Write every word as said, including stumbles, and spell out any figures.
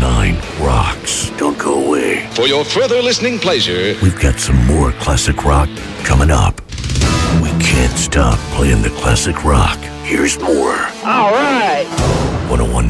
nine rocks. Don't go away. For your further listening pleasure, we've got some more classic rock coming up. We can't stop playing the classic rock. Here's more. All right. one oh one